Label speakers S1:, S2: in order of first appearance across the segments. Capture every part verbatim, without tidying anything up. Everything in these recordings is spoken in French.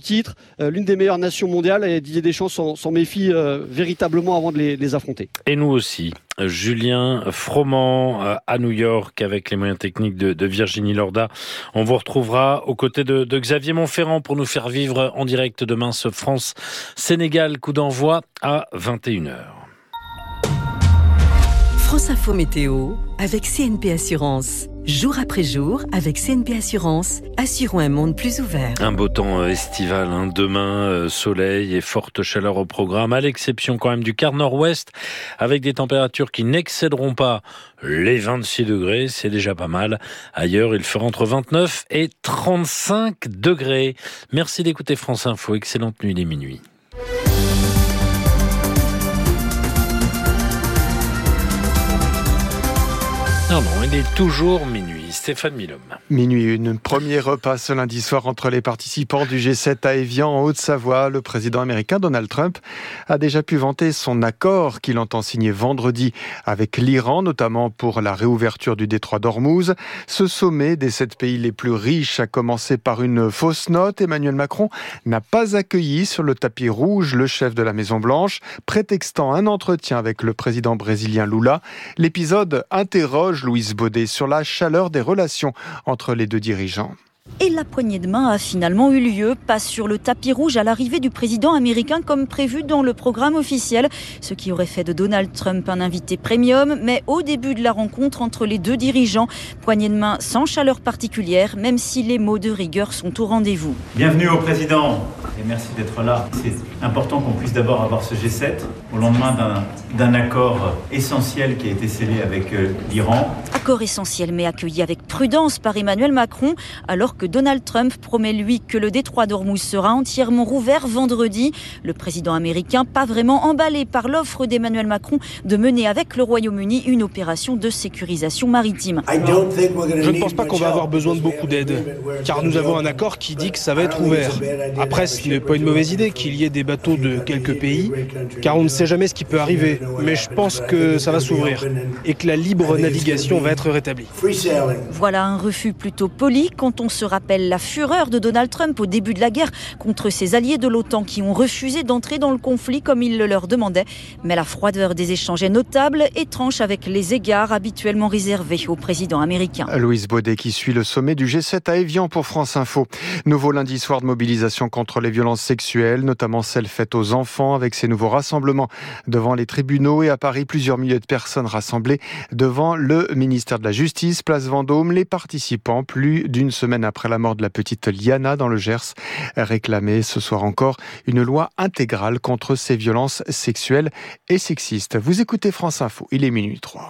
S1: titre, euh, l'une des meilleures nations mondiales, et Didier Deschamps s'en, s'en méfie euh, véritablement avant de les, les affronter.
S2: Et nous aussi. Julien Froment euh, à New York avec les moyens techniques de, de Virginie Lorda. On vous retrouvera aux côtés de, de Xavier Montferrand pour nous faire vivre en direct demain ce France-Sénégal. Coup d'envoi à vingt et une heures.
S3: France Info Météo avec C N P Assurance. Jour après jour, avec C N P Assurance, assurons un monde plus ouvert.
S2: Un beau temps estival, hein. Demain, euh, soleil et forte chaleur au programme, à l'exception quand même du quart nord-ouest, avec des températures qui n'excéderont pas les vingt-six degrés, c'est déjà pas mal. Ailleurs, il fera entre vingt-neuf et trente-cinq degrés. Merci d'écouter France Info, excellente nuit les minuit. Non, non, il est toujours minuit. Stéphane Milhomme.
S4: Minuit une, premier repas ce lundi soir entre les participants du G sept à Évian en Haute-Savoie. Le président américain Donald Trump a déjà pu vanter son accord qu'il entend signer vendredi avec l'Iran, notamment pour la réouverture du détroit d'Ormuz. Ce sommet des sept pays les plus riches a commencé par une fausse note. Emmanuel Macron n'a pas accueilli sur le tapis rouge le chef de la Maison-Blanche, prétextant un entretien avec le président brésilien Lula. L'épisode interroge Louise Baudet sur la chaleur des relations entre les deux dirigeants.
S5: Et la poignée de main a finalement eu lieu, pas sur le tapis rouge à l'arrivée du président américain comme prévu dans le programme officiel, ce qui aurait fait de Donald Trump un invité premium, mais au début de la rencontre entre les deux dirigeants, poignée de main sans chaleur particulière, même si les mots de rigueur sont au rendez-vous.
S6: Bienvenue au président et merci d'être là. C'est important qu'on puisse d'abord avoir ce G sept au lendemain d'un, d'un accord essentiel qui a été scellé avec euh, l'Iran.
S5: Accord essentiel mais accueilli avec prudence par Emmanuel Macron, alors que Donald Trump promet lui que le détroit d'Ormuz sera entièrement rouvert vendredi. Le président américain pas vraiment emballé par l'offre d'Emmanuel Macron de mener avec le Royaume-Uni une opération de sécurisation maritime.
S7: Je ne pense pas qu'on va avoir besoin de beaucoup d'aide, car nous avons un accord qui dit que ça va être ouvert. Après, ce n'est pas une mauvaise idée qu'il y ait des bateaux de quelques pays, car on ne sait jamais ce qui peut arriver. Mais je pense que ça va s'ouvrir et que la libre navigation va être rétablie.
S5: Voilà un refus plutôt poli quand on se rappelle la fureur de Donald Trump au début de la guerre contre ses alliés de l'OTAN qui ont refusé d'entrer dans le conflit comme il le leur demandait. Mais la froideur des échanges est notable et tranche avec les égards habituellement réservés au président américain.
S4: Louise Baudet qui suit le sommet du G sept à Évian pour France Info. Nouveau lundi soir de mobilisation contre les violences sexuelles, notamment celles faites aux enfants avec ces nouveaux rassemblements devant les tribunaux et à Paris, plusieurs milliers de personnes rassemblées devant le ministère de la Justice, place Vendôme. Les participants, plus d'une semaine après la mort de la petite Liana dans le Gers, réclamaient ce soir encore une loi intégrale contre ces violences sexuelles et sexistes. Vous écoutez France Info, il est minuit trois.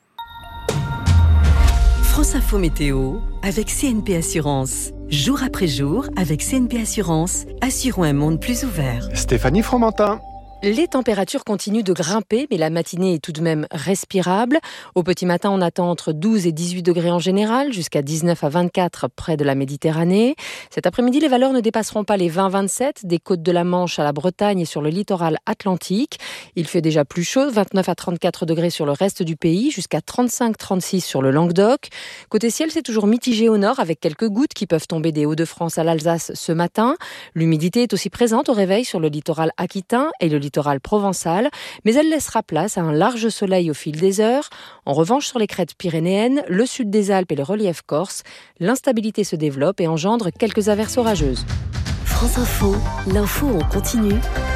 S3: France Info Météo avec C N P Assurance. Jour après jour, avec C N P Assurance, assurons un monde plus ouvert.
S4: Stéphanie Fromentin.
S8: Les températures continuent de grimper, mais la matinée est tout de même respirable. Au petit matin, on attend entre douze et dix-huit degrés en général, jusqu'à dix-neuf à vingt-quatre près de la Méditerranée. Cet après-midi, les valeurs ne dépasseront pas les vingt à vingt-sept, des côtes de la Manche à la Bretagne et sur le littoral atlantique. Il fait déjà plus chaud, vingt-neuf à trente-quatre degrés sur le reste du pays, jusqu'à trente-cinq à trente-six sur le Languedoc. Côté ciel, c'est toujours mitigé au nord, avec quelques gouttes qui peuvent tomber des Hauts-de-France à l'Alsace ce matin. L'humidité est aussi présente au réveil sur le littoral aquitain et le littoral provençal, mais elle laissera place à un large soleil au fil des heures. En revanche, sur les crêtes pyrénéennes, le sud des Alpes et le relief corse, l'instabilité se développe et engendre quelques averses orageuses.
S3: France Info, l'info en continu.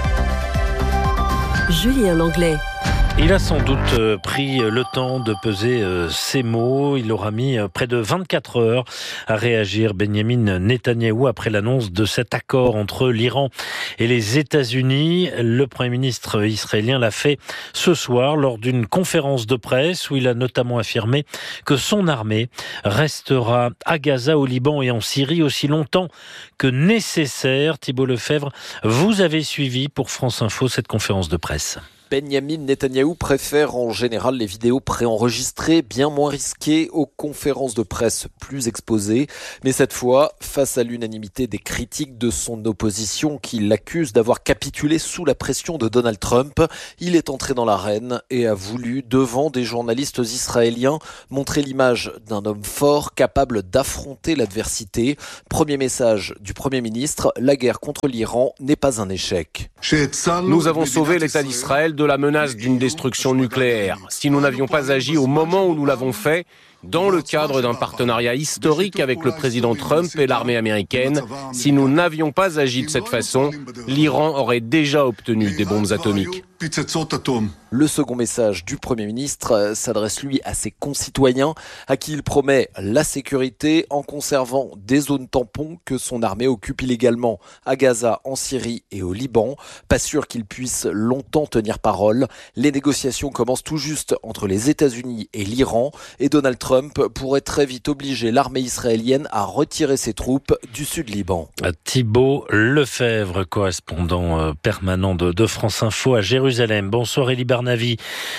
S3: Julien Langlais.
S2: Il a sans doute pris le temps de peser ses mots. Il aura mis près de vingt-quatre heures à réagir, Benyamin Netanyahou, après l'annonce de cet accord entre l'Iran et les États-Unis. Le Premier ministre israélien l'a fait ce soir lors d'une conférence de presse où il a notamment affirmé que son armée restera à Gaza, au Liban et en Syrie aussi longtemps que nécessaire. Thibault Lefebvre, vous avez suivi pour France Info cette conférence de presse.
S9: Benyamin Netanyahou préfère en général les vidéos préenregistrées, bien moins risquées, aux conférences de presse plus exposées. Mais cette fois, face à l'unanimité des critiques de son opposition qui l'accuse d'avoir capitulé sous la pression de Donald Trump, il est entré dans l'arène et a voulu, devant des journalistes israéliens, montrer l'image d'un homme fort capable d'affronter l'adversité. Premier message du Premier ministre, la guerre contre l'Iran n'est pas un échec.
S10: Nous avons sauvé l'État d'Israël de la menace d'une destruction nucléaire. Si nous n'avions pas agi au moment où nous l'avons fait, dans le cadre d'un partenariat historique avec le président Trump et l'armée américaine, si nous n'avions pas agi de cette façon, l'Iran aurait déjà obtenu des bombes atomiques.
S9: Le second message du Premier ministre s'adresse lui à ses concitoyens à qui il promet la sécurité en conservant des zones tampons que son armée occupe illégalement à Gaza, en Syrie et au Liban. Pas sûr qu'il puisse longtemps tenir parole. Les négociations commencent tout juste entre les États-Unis et l'Iran et Donald Trump pourrait très vite obliger l'armée israélienne à retirer ses troupes du sud Liban.
S2: Thibault Lefebvre, correspondant permanent de, de France Info à Jérusalem. Bonsoir Elie Barnavi.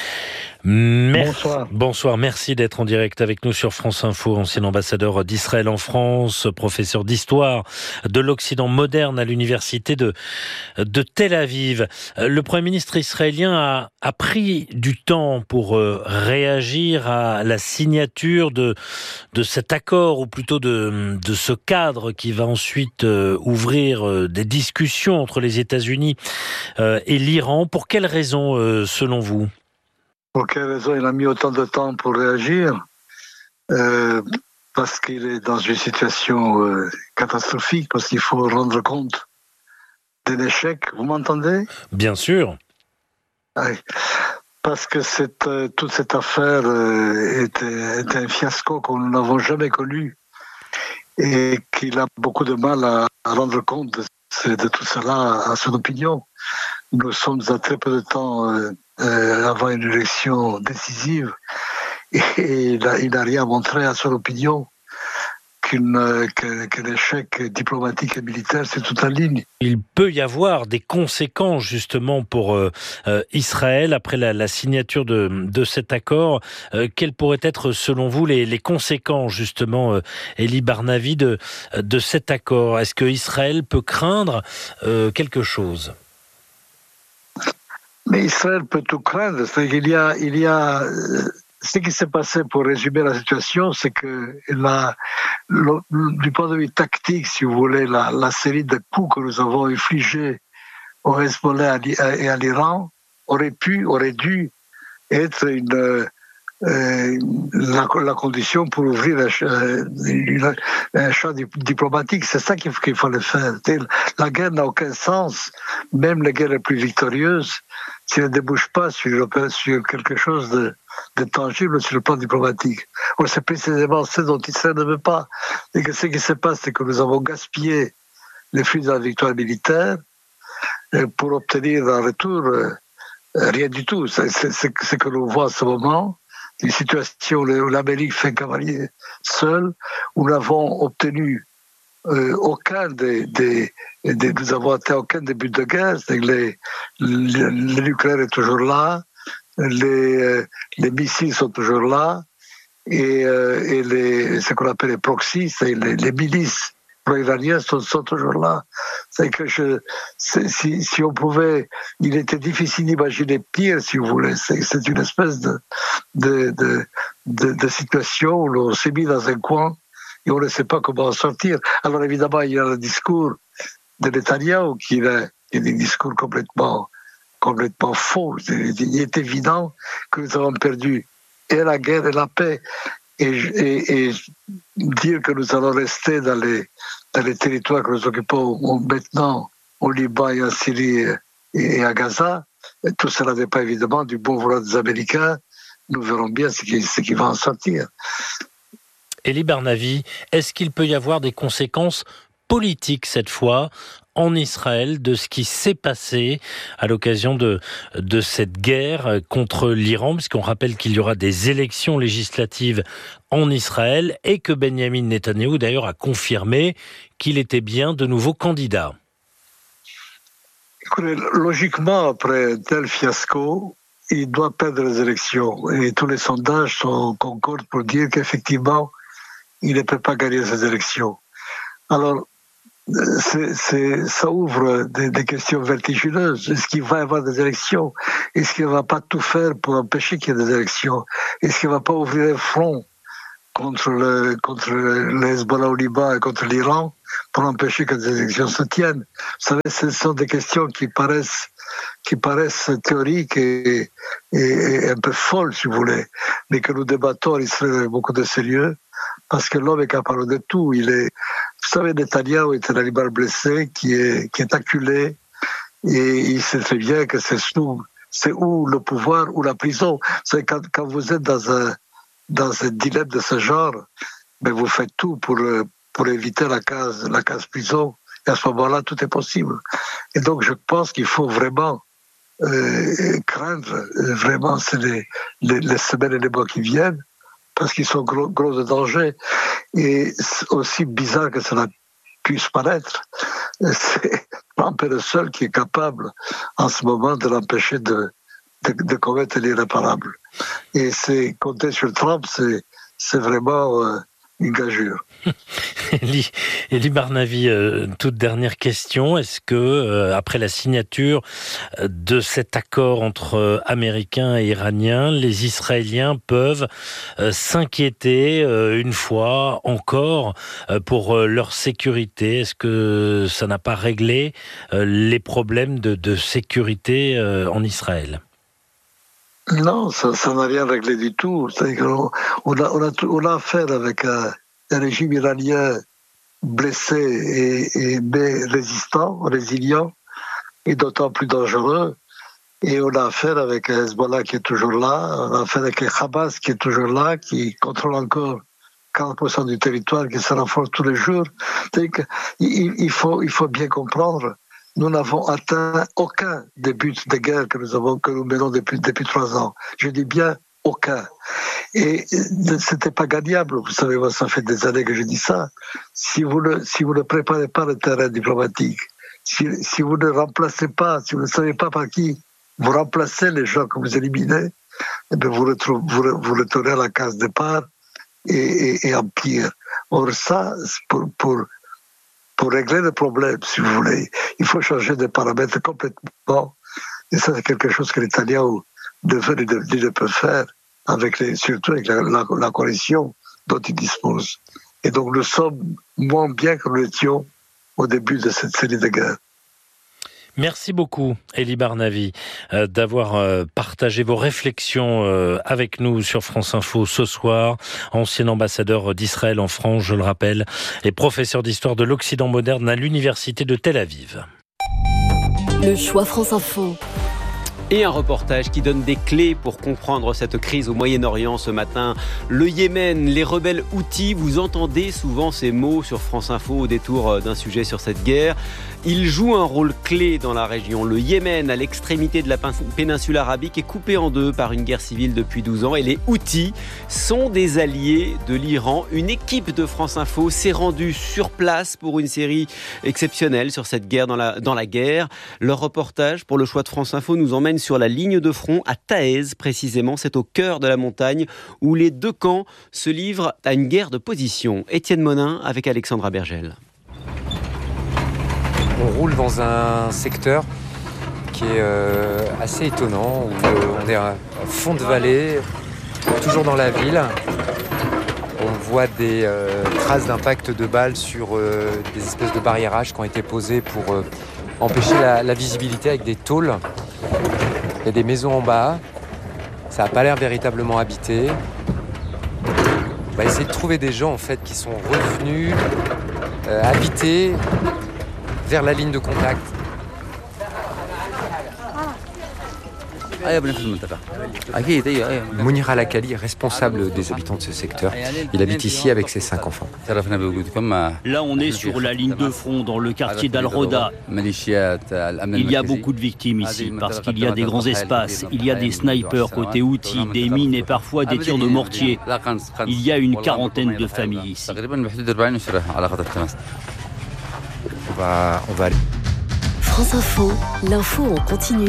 S2: Mer-
S11: Bonsoir.
S2: Bonsoir, merci d'être en direct avec nous sur France Info, ancien ambassadeur d'Israël en France, professeur d'histoire de l'Occident moderne à l'université de, de Tel Aviv. Le Premier ministre israélien a, a pris du temps pour euh, réagir à la signature de, de cet accord, ou plutôt de, de ce cadre qui va ensuite euh, ouvrir euh, des discussions entre les États-Unis euh, et l'Iran. Pour quelles raisons, euh, selon vous ?
S11: Pour quelle raison il a mis autant de temps pour réagir ? euh, Parce qu'il est dans une situation euh, catastrophique, parce qu'il faut rendre compte d'un échec. Vous m'entendez ?
S2: Bien sûr.
S11: Oui. Parce que cette, euh, toute cette affaire euh, était, était un fiasco que nous n'avons jamais connu et qu'il a beaucoup de mal à, à rendre compte de, de tout cela à son opinion. Nous sommes à très peu de temps euh, euh, avant une élection décisive et il n'a rien montré à son opinion qu'une, qu'un, qu'un échec diplomatique et militaire, c'est tout en ligne.
S2: Il peut y avoir des conséquences justement pour euh, euh, Israël après la, la signature de, de cet accord. Euh, quelles pourraient être selon vous les, les conséquences justement, euh, Elie Barnavi, de, de cet accord ? Est-ce que Israël peut craindre euh, quelque chose ?
S11: Mais Israël peut tout craindre. C'est-à-dire qu'il y a, il y a, ce qui s'est passé, pour résumer la situation, c'est que la, le, du point de vue tactique, si vous voulez, la, la série de coups que nous avons infligés au Hezbollah et à l'Iran aurait pu, aurait dû être une, euh, la, la condition pour ouvrir un, une, un champ diplomatique. C'est ça qu'il, qu'il fallait faire. La guerre n'a aucun sens, même les guerres les plus victorieuses, si elle ne débouche pas sur, sur quelque chose de, de tangible sur le plan diplomatique. Or, c'est précisément ce dont Israël ne veut pas. Et que ce qui se passe, c'est que nous avons gaspillé les fruits de la victoire militaire pour obtenir en retour euh, rien du tout. C'est, c'est, c'est ce que l'on voit en ce moment, une situation où l'Amérique fait cavalier seul, où nous n'avons obtenu euh, aucun des, des, des, nous avons atteint aucun début de guerre. C'est que les, le, le nucléaire est toujours là, les, les missiles sont toujours là, et, euh, et les, ce qu'on appelle les proxys, c'est les, les milices pro-iraniens sont, sont toujours là. C'est que je, c'est, si, si on pouvait, il était difficile d'imaginer pire, si vous voulez. C'est, c'est une espèce de, de, de, de, de situation où l'on s'est mis dans un coin et on ne sait pas comment en sortir. Alors évidemment, il y a le discours de Netanyahou qui est, qui est un discours complètement, complètement faux. Il est évident que nous avons perdu et la guerre et la paix. Et, et, et dire que nous allons rester dans les, dans les territoires que nous occupons maintenant au Liban et en Syrie et à Gaza, et tout cela n'est pas évidemment du bon vouloir des Américains. Nous verrons bien ce qui, ce qui va en sortir.
S2: Elie Barnavi, est-ce qu'il peut y avoir des conséquences politiques cette fois en Israël de ce qui s'est passé à l'occasion de, de cette guerre contre l'Iran, puisqu'on rappelle qu'il y aura des élections législatives en Israël et que Benyamin Netanyahou d'ailleurs a confirmé qu'il était bien de nouveau candidat.
S11: Logiquement, après un tel fiasco, il doit perdre les élections. Et tous les sondages sont concordent pour dire qu'effectivement, il ne peut pas gagner ces élections. Alors, c'est, c'est, ça ouvre des, des questions vertigineuses. Est-ce qu'il va y avoir des élections? Est-ce qu'il ne va pas tout faire pour empêcher qu'il y ait des élections? Est-ce qu'il ne va pas ouvrir un front contre le, contre le Hezbollah au Liban et contre l'Iran pour empêcher que des élections se tiennent? Vous savez, ce sont des questions qui paraissent, qui paraissent théoriques et, et, et un peu folles, si vous voulez, mais que nous débattons en Israël avec beaucoup de sérieux, parce que l'homme est capable de tout. Il est, vous savez, Netanyahou est un animal blessé qui est, qui est acculé, et il sait très bien que c'est où, c'est où le pouvoir ou la prison. Vous savez, quand, quand vous êtes dans un, dans un dilemme de ce genre, mais vous faites tout pour, pour éviter la case, la case prison. Et à ce moment-là, tout est possible. Et donc, je pense qu'il faut vraiment euh, craindre, euh, vraiment, c'est les, les, les semaines et les mois qui viennent, parce qu'ils sont gros, gros de danger. Et aussi bizarre que cela puisse paraître, c'est Trump est le seul qui est capable, en ce moment, de l'empêcher de, de, de commettre l'irréparable. Et c'est compter sur Trump, c'est, c'est vraiment euh, une gageure.
S2: Elie, Elie Barnavi, euh, toute dernière question. Est-ce que, euh, après la signature de cet accord entre euh, Américains et Iraniens, les Israéliens peuvent euh, s'inquiéter euh, une fois encore euh, pour euh, leur sécurité? Est-ce que ça n'a pas réglé euh, les problèmes de, de sécurité euh, en Israël?
S11: Non, ça, ça n'a rien réglé du tout. On, on, a, on, a, on a affaire avec un, un régime iranien blessé et, et mais résistant, résilient, et d'autant plus dangereux. Et on a affaire avec un Hezbollah qui est toujours là, on a affaire avec un Hamas qui est toujours là, qui contrôle encore quarante pour cent du territoire, qui se renforce tous les jours. Il, il, faut, il faut bien comprendre, nous n'avons atteint aucun des buts de guerre que nous avons, que nous menons depuis, depuis trois ans. Je dis bien aucun. Et c'était pas gagnable. Vous savez, moi, ça fait des années que je dis ça. Si vous ne, si vous ne préparez pas le terrain diplomatique, si, si vous ne remplacez pas, si vous ne savez pas par qui vous remplacez les gens que vous éliminez, eh bien vous, retrouvez, vous, vous retournez à la case départ et, et, et en pire. Or, ça, pour, pour, pour régler le problème, si vous voulez, il faut changer de paramètres complètement. Et ça, c'est quelque chose que Netanyahou ne peut faire, avec les, surtout avec la, la, la coalition dont il dispose. Et donc, nous sommes moins bien que nous étions au début de cette série de guerres.
S2: Merci beaucoup, Elie Barnavi, euh, d'avoir euh, partagé vos réflexions euh, avec nous sur France Info ce soir. Ancien ambassadeur d'Israël en France, je le rappelle, et professeur d'histoire de l'Occident moderne à l'Université de Tel Aviv.
S12: Le choix France Info. Et un reportage qui donne des clés pour comprendre cette crise au Moyen-Orient ce matin. Le Yémen, les rebelles Houthis, vous entendez souvent ces mots sur France Info au détour d'un sujet sur cette guerre. Ils jouent un rôle clé dans la région. Le Yémen, à l'extrémité de la péninsule arabique, est coupé en deux par une guerre civile depuis douze ans. Et les Houthis sont des alliés de l'Iran. Une équipe de France Info s'est rendue sur place pour une série exceptionnelle sur cette guerre dans la, dans la guerre. Leur reportage pour le choix de France Info nous emmène sur la ligne de front à Taez, précisément. C'est au cœur de la montagne où les deux camps se livrent à une guerre de position. Étienne Monin avec Alexandra Bergel.
S13: On roule dans un secteur qui est euh, assez étonnant, où euh, on est à fond de vallée, toujours dans la ville. On voit des euh, traces d'impact de balles sur euh, des espèces de barriérages qui ont été posés pour euh, empêcher la, la visibilité avec des tôles. Il y a des maisons en bas, ça n'a pas l'air véritablement habité. On va essayer de trouver des gens en fait, qui sont revenus euh, habiter vers la ligne de contact. Mounir Al-Akali est responsable des habitants de ce secteur. Il habite ici avec ses cinq enfants.
S14: Là, on est sur la ligne de front dans le quartier d'Al-Roda. Il y a beaucoup de victimes ici parce qu'il y a des grands espaces. Il y a des snipers côté Houthi, des mines et parfois des tirs de mortier. Il y a une quarantaine de familles ici.
S13: On va, on va aller.
S15: France Info, l'info en continu.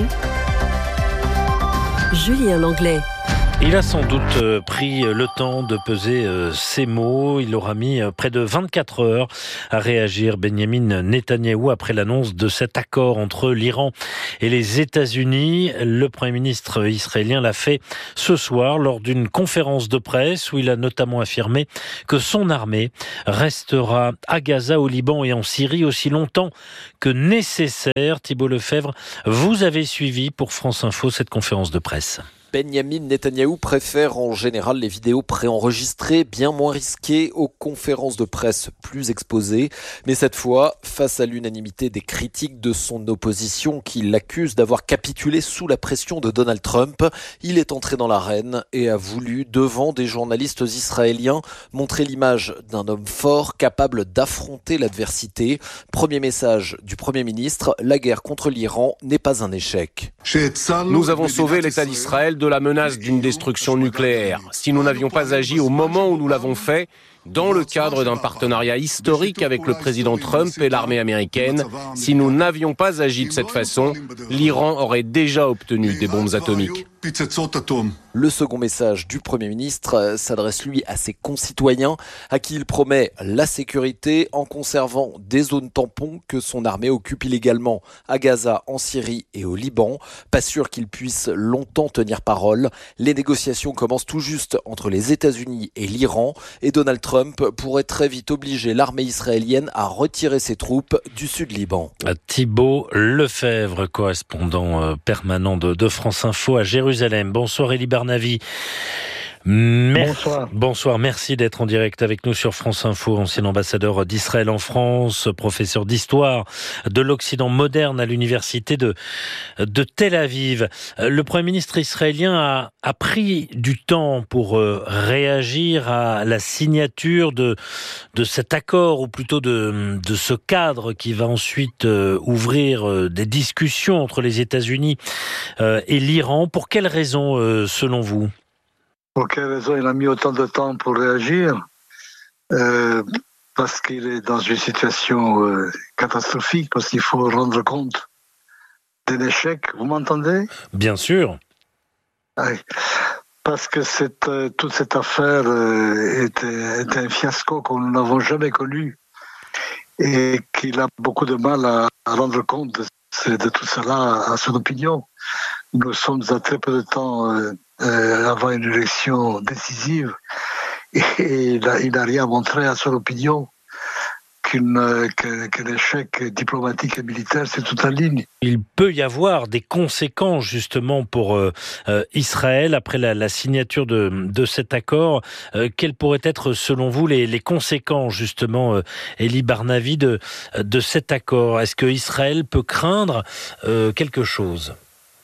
S15: Julien Langlais.
S2: Il a sans doute pris le temps de peser ses mots. Il aura mis près de vingt-quatre heures à réagir, Benyamin Netanyahou, après l'annonce de cet accord entre l'Iran et les États-Unis. Le Premier ministre israélien l'a fait ce soir lors d'une conférence de presse où il a notamment affirmé que son armée restera à Gaza, au Liban et en Syrie aussi longtemps que nécessaire. Thibault Lefebvre, vous avez suivi pour France Info cette conférence de presse.
S9: Benyamin Netanyahou préfère en général les vidéos préenregistrées, bien moins risquées, aux conférences de presse plus exposées. Mais cette fois, face à l'unanimité des critiques de son opposition qui l'accuse d'avoir capitulé sous la pression de Donald Trump, il est entré dans l'arène et a voulu, devant des journalistes israéliens, montrer l'image d'un homme fort capable d'affronter l'adversité. Premier message du Premier ministre, la guerre contre l'Iran n'est pas un échec.
S10: Nous avons sauvé l'État d'Israël de la menace d'une destruction nucléaire. Si nous n'avions pas agi au moment où nous l'avons fait, dans le cadre d'un partenariat historique avec le président Trump et l'armée américaine, si nous n'avions pas agi de cette façon, l'Iran aurait déjà obtenu des bombes atomiques.
S9: Le second message du Premier ministre s'adresse lui à ses concitoyens, à qui il promet la sécurité en conservant des zones tampons que son armée occupe illégalement à Gaza, en Syrie et au Liban. Pas sûr qu'il puisse longtemps tenir parole. Les négociations commencent tout juste entre les États-Unis et l'Iran et Donald Trump pourrait très vite obliger l'armée israélienne à retirer ses troupes du sud Liban.
S2: Thibault Lefebvre, correspondant permanent de, de France Info à Jérusalem. Bonsoir Elie Barnavi. Mer- Bonsoir. Bonsoir, merci d'être en direct avec nous sur France Info, ancien ambassadeur d'Israël en France, professeur d'histoire de l'Occident moderne à l'université de, de Tel Aviv. Le Premier ministre israélien a, a pris du temps pour euh, réagir à la signature de, de cet accord, ou plutôt de, de ce cadre qui va ensuite euh, ouvrir euh, des discussions entre les États-Unis euh, et l'Iran. Pour quelles raisons, euh, selon vous ?
S11: Pour quelle raison il a mis autant de temps pour réagir ? euh, Parce qu'il est dans une situation euh, catastrophique, parce qu'il faut rendre compte d'un échec. Vous m'entendez ?
S2: Bien sûr.
S11: Oui. Parce que cette, euh, toute cette affaire euh, était, était un fiasco que nous n'avons jamais connu et qu'il a beaucoup de mal à, à rendre compte de, de tout cela à son opinion. Nous sommes à très peu de temps euh, euh, avant une élection décisive et il, a, il n'a rien montré à son opinion qu'une, qu'un, qu'un échec diplomatique et militaire, c'est tout en ligne.
S2: Il peut y avoir des conséquences justement pour euh, euh, Israël après la, la signature de, de cet accord. Euh, quelles pourraient être selon vous les, les conséquences justement, euh, Elie Barnavi, de, de cet accord ? Est-ce que Israël peut craindre euh, quelque chose ?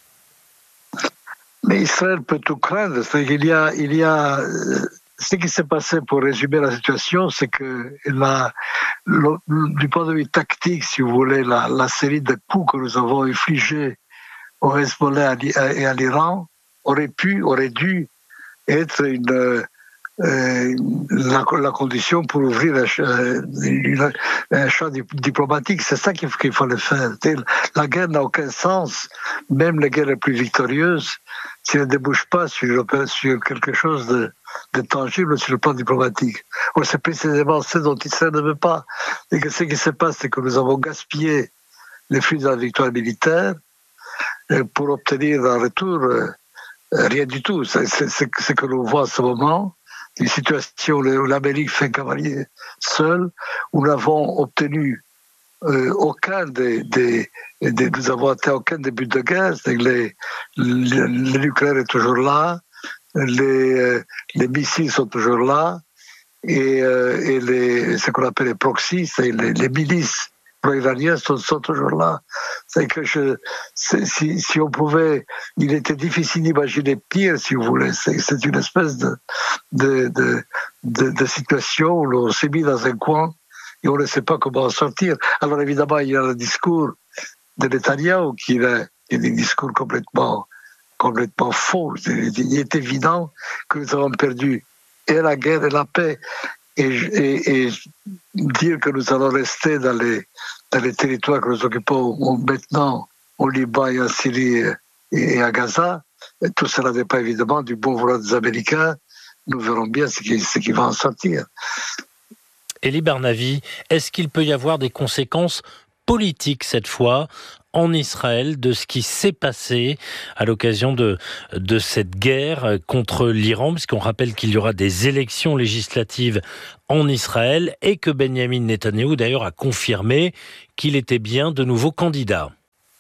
S11: Mais Israël peut tout craindre. C'est-à-dire qu'il y a, il y a, ce qui s'est passé, pour résumer la situation, c'est que la, le, du point de vue tactique, si vous voulez, la, la série de coups que nous avons infligés au Hezbollah et à l'Iran aurait pu, aurait dû être une, euh, la, la condition pour ouvrir un, une, un champ diplomatique. C'est ça qu'il, qu'il fallait faire. La guerre n'a aucun sens, même les guerres les plus victorieuses, si elle ne débouche pas sur, sur quelque chose de, de tangible sur le plan diplomatique. Or, c'est précisément ce dont Israël ne veut pas. Et que ce qui se passe, c'est que nous avons gaspillé les fruits de la victoire militaire pour obtenir en retour euh, rien du tout. C'est, c'est, c'est ce que l'on voit en ce moment, une situation où l'Amérique fait cavalier seul, où nous n'avons obtenu euh, aucun des, des, des, nous avons atteint aucun début de guerre. C'est que les, le, le nucléaire est toujours là, les, les missiles sont toujours là, et, euh, et les, ce qu'on appelle les proxys, c'est les, les milices pro-iraniennes sont, sont toujours là. C'est que je, c'est, si, si on pouvait, il était difficile d'imaginer pire, si vous voulez. C'est, c'est une espèce de, de, de, de, de situation où l'on s'est mis dans un coin et on ne sait pas comment en sortir. Alors évidemment, il y a le discours de Netanyahou qui est un, qui est un discours complètement, complètement faux. Il est évident que nous avons perdu et la guerre et la paix. Et, et, et dire que nous allons rester dans les, dans les territoires que nous occupons maintenant au Liban et en Syrie et à Gaza, et tout cela n'est pas évidemment du bon vouloir des Américains. Nous verrons bien ce qui, ce qui va en sortir.
S2: Elie Barnavi, est-ce qu'il peut y avoir des conséquences politiques cette fois en Israël de ce qui s'est passé à l'occasion de, de cette guerre contre l'Iran, puisqu'on rappelle qu'il y aura des élections législatives en Israël et que Benyamin Netanyahou d'ailleurs a confirmé qu'il était bien de nouveau candidat.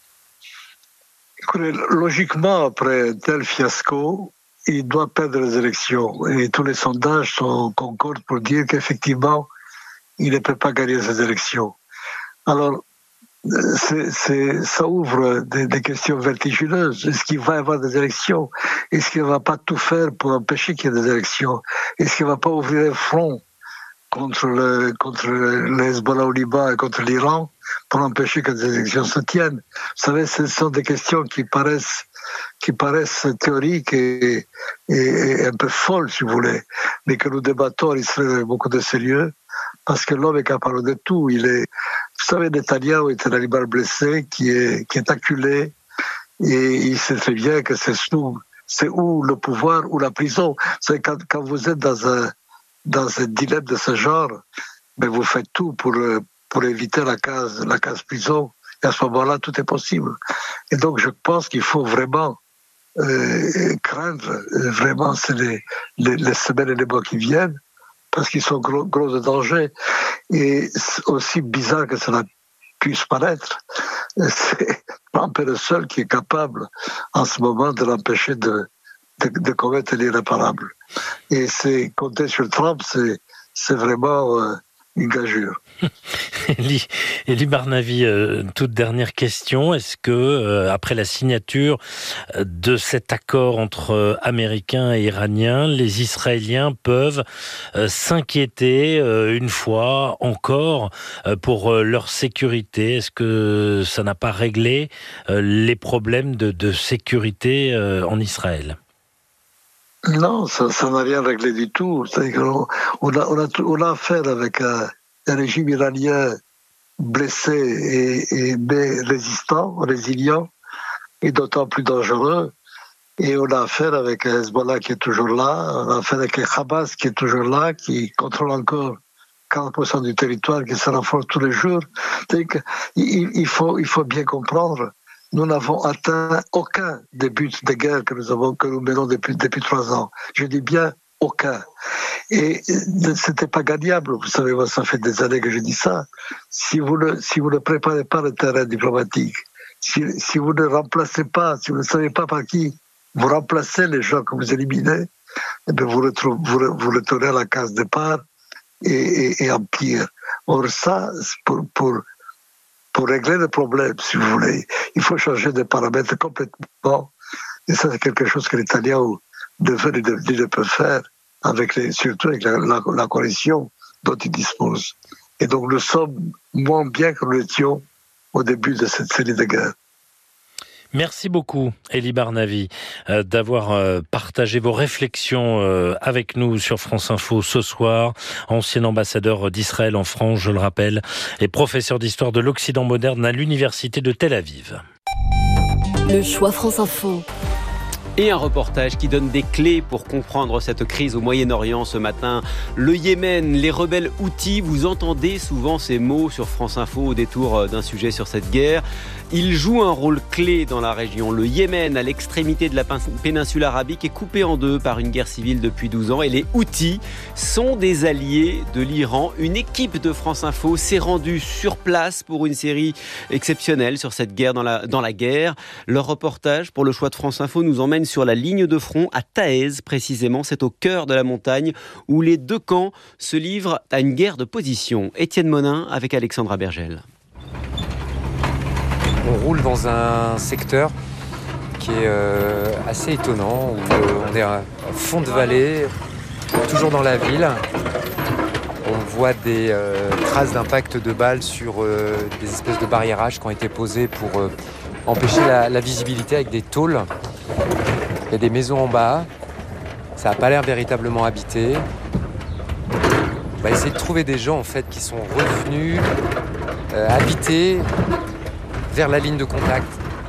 S11: Écoutez, logiquement, après un tel fiasco, il doit perdre les élections. Et tous les sondages sont concordent pour dire qu'effectivement, il ne peut pas gagner ces élections. Alors, c'est, c'est, ça ouvre des, des questions vertigineuses. Est-ce qu'il va y avoir des élections? Est-ce qu'il ne va pas tout faire pour empêcher qu'il y ait des élections? Est-ce qu'il ne va pas ouvrir un front contre le, contre le Hezbollah au Liban et contre l'Iran pour empêcher que des élections se tiennent? Vous savez, ce sont des questions qui paraissent, qui paraissent théoriques et, et, et un peu folles, si vous voulez, mais que nous débattons en Israël avec beaucoup de sérieux, parce que l'homme est capable de tout. Il est, vous savez, Netanyahou est un animal blessé qui est, qui est acculé, et il sait très bien que c'est où, c'est où le pouvoir ou la prison. Vous savez, quand, quand vous êtes dans un, dans un dilemme de ce genre, mais vous faites tout pour, pour éviter la case, la case prison. Et à ce moment-là, tout est possible. Et donc, je pense qu'il faut vraiment euh, craindre, vraiment, c'est les, les, les semaines et les mois qui viennent, parce qu'ils sont gros, gros de danger. Et aussi bizarre que cela puisse paraître, c'est Trump est le seul qui est capable, en ce moment, de l'empêcher de, de, de commettre l'irréparable. Et c'est compter sur Trump, c'est, c'est vraiment euh, une gageure.
S2: Elie, Elie Barnavi, euh, toute dernière question. Est-ce que, euh, après la signature de cet accord entre euh, Américains et Iraniens, les Israéliens peuvent euh, s'inquiéter euh, une fois encore euh, pour euh, leur sécurité? Est-ce que ça n'a pas réglé euh, les problèmes de, de sécurité euh, en Israël?
S11: Non, ça, ça n'a rien réglé du tout. C'est-à-dire qu'on on a, on a, on a affaire avec un, un régime iranien blessé et, et mais résistant, résilient, et d'autant plus dangereux. Et on a affaire avec un Hezbollah qui est toujours là, on a affaire avec un Hamas qui est toujours là, qui contrôle encore quarante pour cent du territoire, qui se renforce tous les jours. C'est-à-dire qu'il il faut, il faut bien comprendre. Nous n'avons atteint aucun des buts de guerre que nous avons, que nous menons depuis, depuis trois ans. Je dis bien aucun. Et c'était pas gagnable. Vous savez, moi, ça fait des années que je dis ça. Si vous ne, si vous ne préparez pas le terrain diplomatique, si, si vous ne remplacez pas, si vous ne savez pas par qui vous remplacez les gens que vous éliminez, eh bien vous, retrouvez, vous, vous retournez à la case départ et, et, et en pire. Or, ça, pour, pour, Pour régler le problème, si vous voulez, il faut changer de paramètres complètement. Et ça, c'est quelque chose que Netanyahou devrait ne peut faire, avec les, surtout avec la, la, la coalition dont il dispose. Et donc, nous sommes moins bien que nous étions au début de cette série de guerres.
S2: Merci beaucoup, Elie Barnavi, euh, d'avoir euh, partagé vos réflexions euh, avec nous sur France Info ce soir. Ancien ambassadeur d'Israël en France, je le rappelle, et professeur d'histoire de l'Occident moderne à l'Université de Tel Aviv.
S15: Le choix France Info.
S12: Et un reportage qui donne des clés pour comprendre cette crise au Moyen-Orient ce matin. Le Yémen, les rebelles Houthis, vous entendez souvent ces mots sur France Info au détour d'un sujet sur cette guerre. Ils jouent un rôle clé dans la région. Le Yémen, à l'extrémité de la péninsule arabique, est coupé en deux par une guerre civile depuis douze ans. Et les Houthis sont des alliés de l'Iran. Une équipe de France Info s'est rendue sur place pour une série exceptionnelle sur cette guerre dans la, dans la guerre. Leur reportage pour le choix de France Info nous emmène sur la ligne de front à Taez, précisément. C'est au cœur de la montagne où les deux camps se livrent à une guerre de position. Étienne Monin avec Alexandra Bergel.
S13: On roule dans un secteur qui est euh, assez étonnant, où euh, on est à fond de vallée, toujours dans la ville. On voit des euh, traces d'impact de balles sur euh, des espèces de barriérages qui ont été posés pour euh, empêcher la, la visibilité avec des tôles. Il y a des maisons en bas, ça n'a pas l'air véritablement habité. On va essayer de trouver des gens en fait qui sont revenus euh, habité vers la ligne de contact.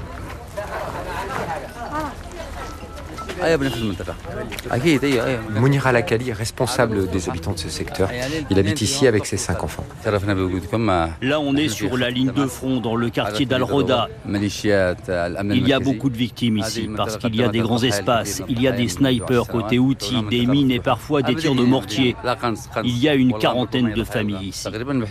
S13: Mounir Al-Akali, responsable des habitants de ce secteur, il habite ici avec ses cinq enfants.
S14: Là, on est sur la ligne de front dans le quartier d'Al-Roda. Il y a beaucoup de victimes ici parce qu'il y a des grands espaces. Il y a des snipers côté outils, des mines et parfois des tirs de mortier. Il y a une quarantaine de familles ici.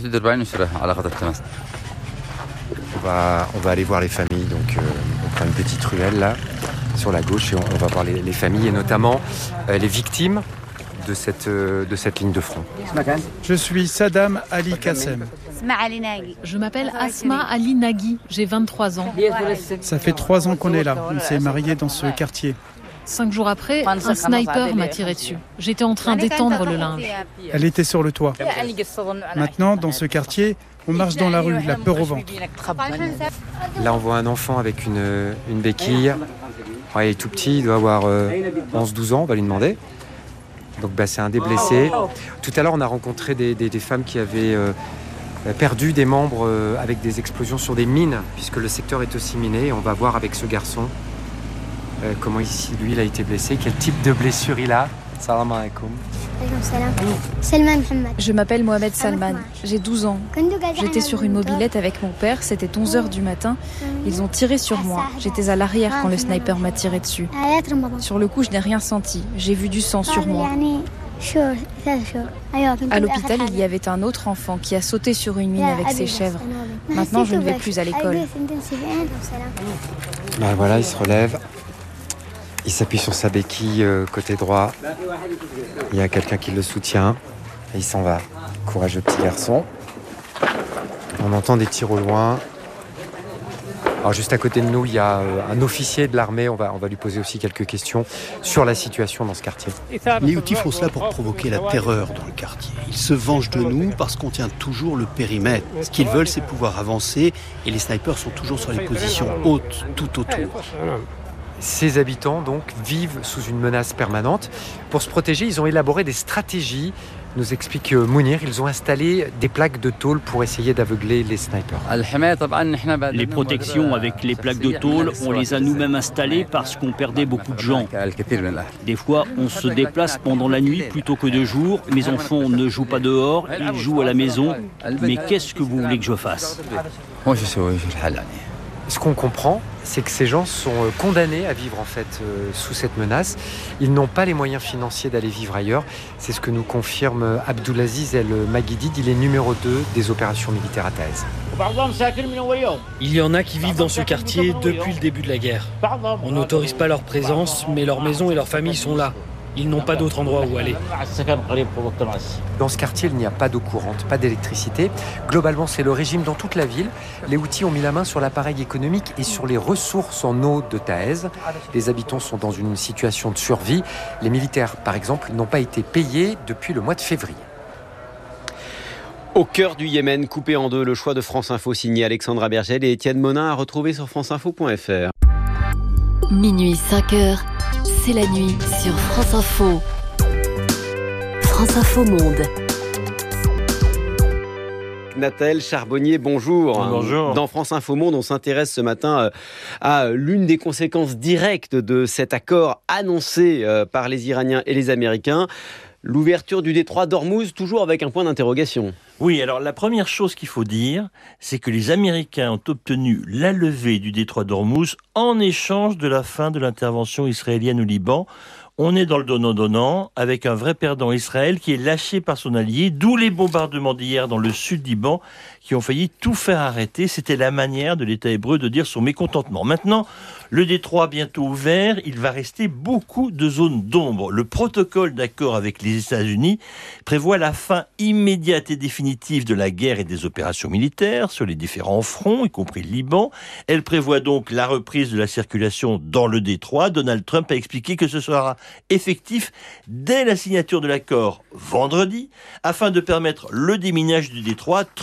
S13: On va, on va aller voir les familles, donc euh, on prend une petite ruelle là, sur la gauche, et on, on va voir les, les familles, et notamment euh, les victimes de cette, euh, de cette ligne de front.
S16: Je suis Saddam Ali Kassem.
S17: Je m'appelle Asma Ali Nagui, j'ai vingt-trois ans.
S16: Ça fait trois ans qu'on est là, on s'est mariés dans ce quartier.
S17: Cinq jours après, un sniper m'a tiré dessus. J'étais en train d'étendre le linge.
S16: Elle était sur le toit. Maintenant, dans ce quartier, on marche dans la rue, la peur au ventre.
S13: Là, on voit un enfant avec une, une béquille. Ouais, il est tout petit, il doit avoir euh, onze douze ans, on va lui demander. Donc bah, c'est un des blessés. Tout à l'heure, on a rencontré des, des, des femmes qui avaient euh, perdu des membres euh, avec des explosions sur des mines, puisque le secteur est aussi miné. Et on va voir avec ce garçon euh, comment ici, lui, il a été blessé, quel type de blessure il a. Salam alaikum.
S18: Je m'appelle Mohamed Salman, j'ai douze ans. J'étais sur une mobilette avec mon père, c'était onze heures du matin. Ils ont tiré sur moi. J'étais à l'arrière quand le sniper m'a tiré dessus. Sur le coup, je n'ai rien senti. J'ai vu du sang sur moi. À l'hôpital, il y avait un autre enfant qui a sauté sur une mine avec ses chèvres. Maintenant, je ne vais plus à l'école.
S13: Ben voilà, il se relève. Il s'appuie sur sa béquille euh, côté droit. Il y a quelqu'un qui le soutient. Et il s'en va. Courageux petit garçon. On entend des tirs au loin. Alors juste à côté de nous, il y a euh, un officier de l'armée. On va, on va lui poser aussi quelques questions sur la situation dans ce quartier.
S19: Les Houthis font cela pour provoquer la terreur dans le quartier. Ils se vengent de nous parce qu'on tient toujours le périmètre. Ce qu'ils veulent, c'est pouvoir avancer. Et les snipers sont toujours sur les positions hautes, tout autour.
S13: Ces habitants, donc, vivent sous une menace permanente. Pour se protéger, ils ont élaboré des stratégies, nous explique Mounir. Ils ont installé des plaques de tôle pour essayer d'aveugler les snipers.
S14: Les protections avec les plaques de tôle, on les a nous-mêmes installées parce qu'on perdait beaucoup de gens. Des fois, on se déplace pendant la nuit plutôt que de jour. Mes enfants ne jouent pas dehors, ils jouent à la maison. Mais qu'est-ce que vous voulez que je fasse ?
S13: Ce qu'on comprend, c'est que ces gens sont condamnés à vivre en fait euh, sous cette menace. Ils n'ont pas les moyens financiers d'aller vivre ailleurs. C'est ce que nous confirme Abdulaziz El Maguidid. Il est numéro deux des opérations militaires à Taez.
S20: Il y en a qui vivent dans ce quartier depuis le début de la guerre. On n'autorise pas leur présence, mais leurs maisons et leurs familles sont là. Ils n'ont pas d'autre endroit où aller.
S13: Dans ce quartier, il n'y a pas d'eau courante, pas d'électricité. Globalement, c'est le régime dans toute la ville. Les Houthis ont mis la main sur l'appareil économique et sur les ressources en eau de Taez. Les habitants sont dans une situation de survie. Les militaires, par exemple, n'ont pas été payés depuis le mois de février.
S12: Au cœur du Yémen, coupé en deux, le choix de France Info signé Alexandra Bergel et Étienne Monin à retrouver sur franceinfo point f r.
S15: Minuit cinq heures, c'est la nuit sur France Info. France Info Monde.
S12: Nathalie Charbonnier, bonjour.
S2: Bonjour.
S12: Dans France Info Monde, on s'intéresse ce matin à l'une des conséquences directes de cet accord annoncé par les Iraniens et les Américains. L'ouverture du détroit d'Ormuz, toujours avec un point d'interrogation.
S21: Oui, alors la première chose qu'il faut dire, c'est que les Américains ont obtenu la levée du détroit d'Ormuz en échange de la fin de l'intervention israélienne au Liban. On est dans le donnant-donnant, avec un vrai perdant Israël qui est lâché par son allié, d'où les bombardements d'hier dans le sud Liban qui ont failli tout faire arrêter. C'était la manière de l'État hébreu de dire son mécontentement. Maintenant, le détroit bientôt ouvert, il va rester beaucoup de zones d'ombre. Le protocole d'accord avec les États-Unis prévoit la fin immédiate et définitive de la guerre et des opérations militaires sur les différents fronts, y compris le Liban. Elle prévoit donc la reprise de la circulation dans le détroit. Donald Trump a expliqué que ce sera effectif dès la signature de l'accord vendredi, afin de permettre le déminage du détroit. Trump qui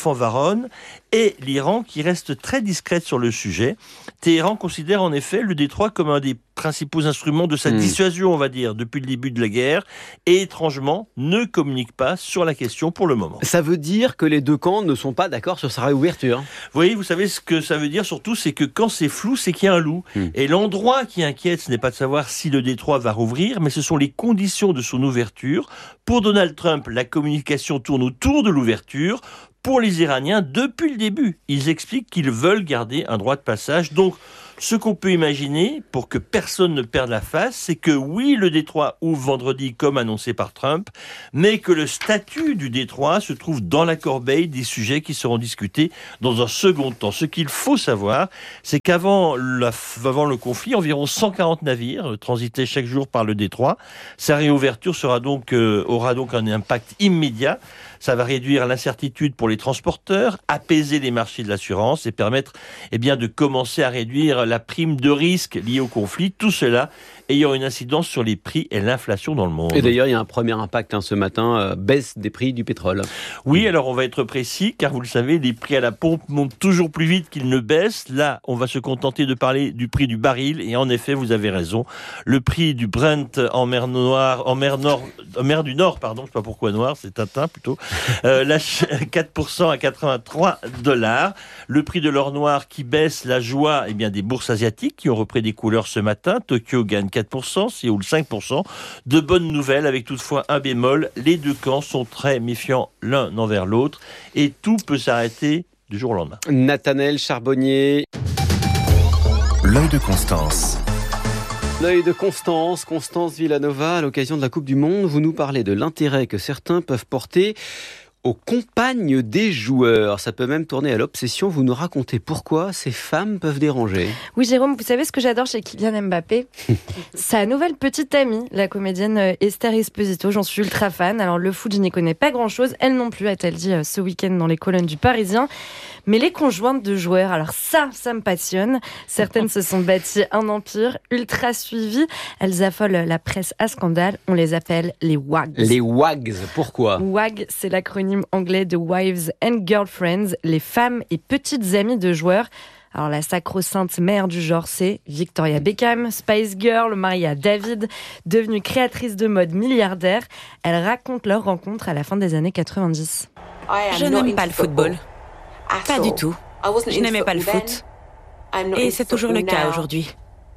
S21: fanfaronnent et l'Iran qui reste très discrète sur le sujet. Téhéran considère en effet le détroit comme un des principaux instruments de sa mmh. dissuasion, on va dire, depuis le début de la guerre, et étrangement ne communique pas sur la question pour le moment.
S12: Ça veut dire que les deux camps ne sont pas d'accord sur sa réouverture.
S21: Vous voyez, vous savez ce que ça veut dire surtout, c'est que quand c'est flou, c'est qu'il y a un loup. Mmh. Et l'endroit qui inquiète, ce n'est pas de savoir si le détroit va rouvrir, mais ce sont les conditions de son ouverture. Pour Donald Trump, la communication tourne autour de l'ouverture. Pour les Iraniens, depuis le début, ils expliquent qu'ils veulent garder un droit de passage. Donc, ce qu'on peut imaginer, pour que personne ne perde la face, c'est que oui, le détroit ouvre vendredi comme annoncé par Trump, mais que le statut du détroit se trouve dans la corbeille des sujets qui seront discutés dans un second temps. Ce qu'il faut savoir, c'est qu'avant la, avant le conflit, environ cent quarante navires transitaient chaque jour par le détroit. Sa réouverture sera donc, euh, aura donc un impact immédiat. Ça va réduire l'incertitude pour les transporteurs, apaiser les marchés de l'assurance et permettre eh bien, de commencer à réduire la prime de risque liée au conflit. Tout cela ayant une incidence sur les prix et l'inflation dans le monde.
S12: Et d'ailleurs, il y a un premier impact hein, ce matin, euh, baisse des prix du pétrole.
S21: Oui, alors on va être précis, car vous le savez, les prix à la pompe montent toujours plus vite qu'ils ne baissent. Là, on va se contenter de parler du prix du baril. Et en effet, vous avez raison, le prix du Brent en mer Noire, en mer Nord, en mer du Nord, pardon, je ne sais pas pourquoi noir, c'est Tintin plutôt, euh, lâche quatre pour cent à quatre-vingt-trois dollars. Le prix de l'or noir qui baisse, la joie eh bien, des bourses asiatiques qui ont repris des couleurs ce matin. Tokyo gagne quatre pour cent, Séoul cinq pour cent. De bonnes nouvelles avec toutefois un bémol. Les deux camps sont très méfiants l'un envers l'autre et tout peut s'arrêter du jour au lendemain.
S12: Nathanaël Charbonnier.
S1: L'œil de Constance.
S12: L'œil de Constance, Constance Villanova, à l'occasion de la Coupe du Monde, vous nous parlez de l'intérêt que certains peuvent porter aux compagnes des joueurs. Ça peut même tourner à l'obsession. Vous nous racontez pourquoi ces femmes peuvent déranger.
S22: Oui, Jérôme, vous savez ce que j'adore chez Kylian Mbappé ? Sa nouvelle petite amie, la comédienne Esther Esposito. J'en suis ultra fan. Alors, le foot, je n'y connais pas grand-chose. Elle non plus, a-t-elle dit ce week-end dans les colonnes du Parisien. Mais les conjointes de joueurs, alors ça, ça me passionne. Certaines se sont bâties un empire ultra suivi. Elles affolent la presse à scandale. On les appelle les wags.
S12: Les wags, pourquoi ?
S22: W A G, c'est l'acronyme anglais de Wives and Girlfriends, les femmes et petites amies de joueurs. Alors la sacro-sainte mère du genre, c'est Victoria Beckham, Spice Girl, mariée à David, devenue créatrice de mode milliardaire. Elle raconte leur rencontre à la fin des années quatre-vingt-dix.
S23: Je n'aime pas le football. Pas du tout. Je n'aimais pas le foot. Et c'est toujours le cas aujourd'hui.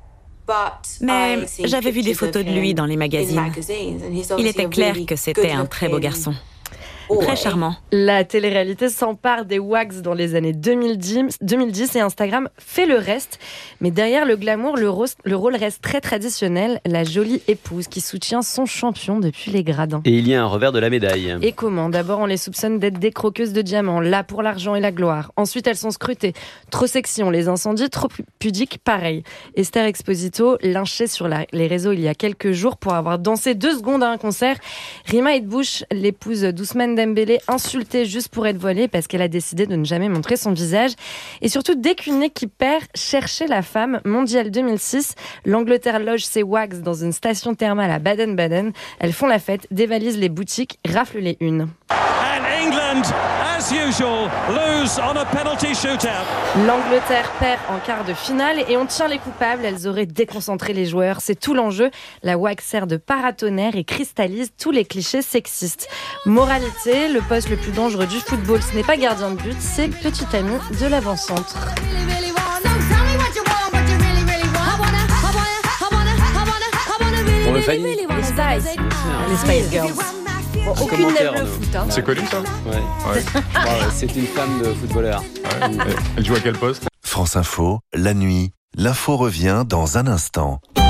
S23: Mais j'avais vu des photos de lui dans les magazines. Il était clair que c'était un très beau garçon. Très charmant.
S22: La télé-réalité s'empare des wags dans les années deux mille dix, deux mille dix et Instagram fait le reste. Mais derrière le glamour, le, rose, le rôle reste très traditionnel. La jolie épouse qui soutient son champion depuis les gradins.
S12: Et il y a un revers de la médaille.
S22: Et comment ? D'abord, on les soupçonne d'être des croqueuses de diamants, là pour l'argent et la gloire. Ensuite, elles sont scrutées. Trop sexy, on les incendie. Trop pudiques, pareil. Esther Exposito, lynchée sur la, les réseaux il y a quelques jours pour avoir dansé deux secondes à un concert. Rima Edbouch, l'épouse d'Ousmane Dembélé, insultée juste pour être voilée parce qu'elle a décidé de ne jamais montrer son visage. Et surtout, dès qu'une équipe perd, cherchez la femme. Mondial deux mille six, l'Angleterre loge ses wags dans une station thermale à Baden-Baden. Elles font la fête, dévalisent les boutiques, raflent les unes.
S24: And England, as usual, lose on a penalty shootout.
S22: L'Angleterre perd en quart de finale et on tient les coupables. Elles auraient déconcentré les joueurs. C'est tout l'enjeu. La wag sert de paratonnerre et cristallise tous les clichés sexistes. Moralité, le poste le plus dangereux du football, ce n'est pas gardien de but, c'est petit ami de l'avant-centre.
S12: Pour le Fanny.
S22: Les Spice, les Spice Girls. Bon, aucune n'aime le foot. Hein.
S25: C'est connu ça ?
S12: Ouais. Ouais. Ouais, c'est une femme de footballeur.
S25: Ouais. Elle joue à quel poste ?
S1: France Info, la nuit, l'info revient dans un instant.